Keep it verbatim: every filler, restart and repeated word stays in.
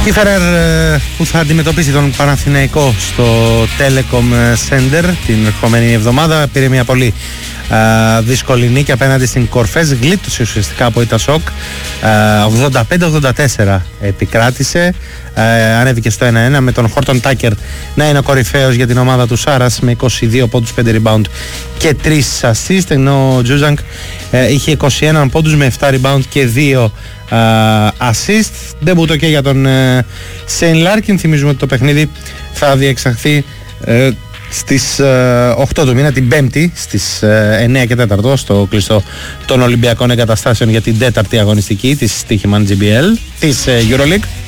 Η Φερέρ που θα αντιμετωπίσει τον Παναθηναϊκό στο Telecom Center την ερχόμενη εβδομάδα πήρε μια πολύ α, δύσκολη νίκη απέναντι στην Κορφές, γλίτωσε ουσιαστικά από ήττα σοκ, ογδόντα πέντε ογδόντα τέσσερα επικράτησε, α, ανέβηκε στο ένα ένα με τον Χόρτον Τάκερ να είναι ο κορυφαίος για την ομάδα του Σάρας με είκοσι δύο πόντους, πέντε rebound και τρία assist, ενώ ο Τζούζανκ ε, είχε είκοσι ένα πόντους με επτά rebound και δύο Uh, assist. Ντεμπούτο και για τον Σέιν uh, Λάρκιν. Θυμίζουμε ότι το παιχνίδι θα διεξαχθεί uh, στις uh, οκτώ του μήνα, την Πέμπτη στις uh, εννέα και τέσσερα στο κλειστό των Ολυμπιακών Εγκαταστάσεων για την τέταρτη αγωνιστική της Στοίχημαν τζι μπι ελ της uh, EuroLeague.